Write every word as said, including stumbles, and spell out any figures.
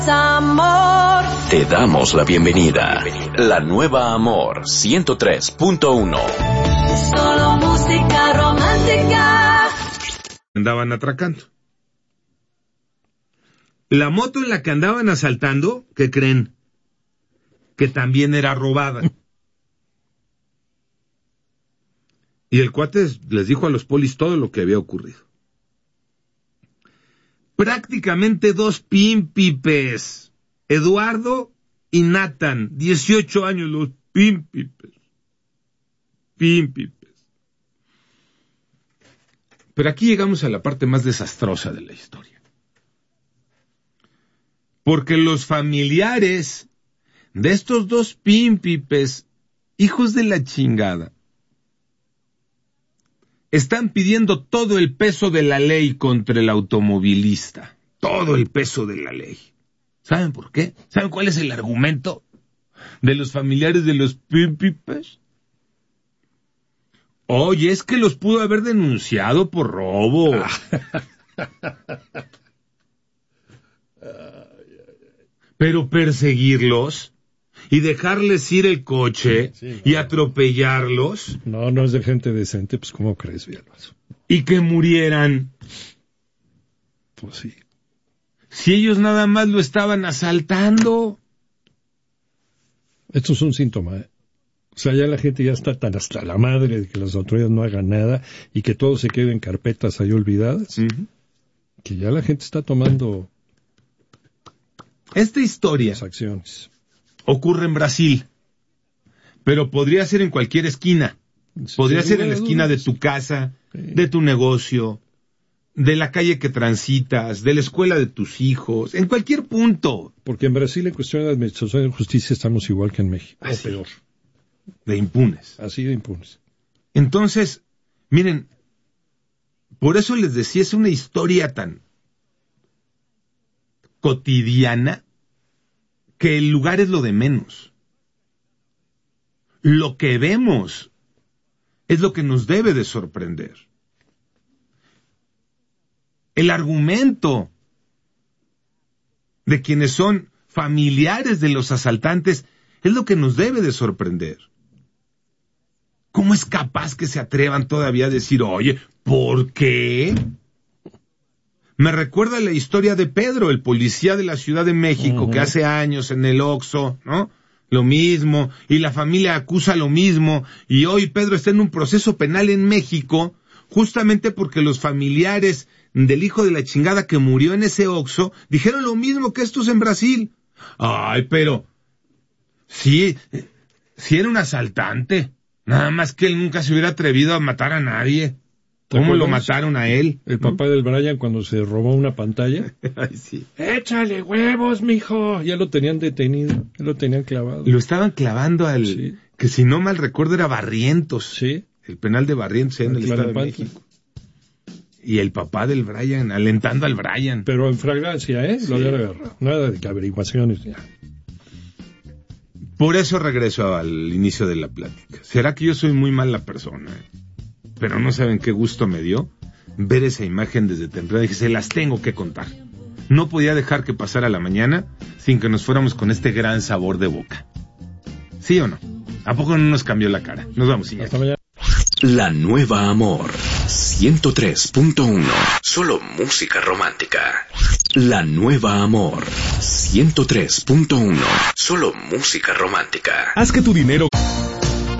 Amor. Te damos la bienvenida. La nueva Amor ciento tres punto uno. Solo música romántica. Andaban atracando. La moto en la que andaban asaltando, ¿qué creen? Que también era robada. Y el cuate les dijo a los polis todo lo que había ocurrido. Prácticamente dos pímpipes, Eduardo y Nathan, dieciocho años, los pímpipes. Pímpipes. Pero aquí llegamos a la parte más desastrosa de la historia. Porque los familiares de estos dos pímpipes, hijos de la chingada, están pidiendo todo el peso de la ley contra el automovilista. Todo el peso de la ley. ¿Saben por qué? ¿Saben cuál es el argumento de los familiares de los pímpipes? Oye, es que los pudo haber denunciado por robo. Pero perseguirlos y dejarles ir el coche sí, sí, y atropellarlos. No, no es de gente decente, pues ¿cómo crees, Villalbazo? Y que murieran. Pues sí. Si ellos nada más lo estaban asaltando. Esto es un síntoma, ¿eh? O sea, ya la gente ya está tan hasta la madre de que las autoridades no hagan nada y que todo se quede en carpetas ahí olvidadas, uh-huh. que ya la gente está tomando esta historia las acciones. Ocurre en Brasil, pero podría ser en cualquier esquina. Podría ser en la esquina de tu casa, de tu negocio, de la calle que transitas, de la escuela de tus hijos, en cualquier punto. Porque en Brasil, en cuestión de administración de justicia, estamos igual que en México, o peor. De impunes. Así de impunes. Entonces, miren, por eso les decía, es una historia tan cotidiana que el lugar es lo de menos. Lo que vemos es lo que nos debe de sorprender. El argumento de quienes son familiares de los asaltantes es lo que nos debe de sorprender. ¿Cómo es capaz que se atrevan todavía a decir, oye, ¿por qué? Me recuerda la historia de Pedro, el policía de la Ciudad de México, uh-huh. que hace años en el Oxxo, ¿no? Lo mismo, y la familia acusa lo mismo, y hoy Pedro está en un proceso penal en México, justamente porque los familiares del hijo de la chingada que murió en ese Oxxo dijeron lo mismo que estos en Brasil. Ay, pero sí, sí era un asaltante, nada más que él nunca se hubiera atrevido a matar a nadie. ¿Cómo lo mataron a él? El papá del Brian cuando se robó una pantalla. Ay, sí. ¡Échale huevos, mijo! Ya lo tenían detenido, ya lo tenían clavado. Lo estaban clavando al... Sí. Que si no mal recuerdo era Barrientos. Sí. El penal de Barrientos en el Estado de México. Y el papá del Brian, alentando al Brian. Pero en fragancia, ¿eh? Sí. Lo habían agarrado. Nada de averiguaciones ya. Por eso regreso al inicio de la plática. ¿Será que yo soy muy mala persona? Pero no saben qué gusto me dio ver esa imagen desde temprano. Dije, se las tengo que contar. No podía dejar que pasara la mañana sin que nos fuéramos con este gran sabor de boca. ¿Sí o no? ¿A poco no nos cambió la cara? Nos vamos, Iñaki. Hasta mañana. La nueva Amor ciento tres punto uno. Solo música romántica. La nueva Amor ciento tres punto uno. Solo música romántica. Haz que tu dinero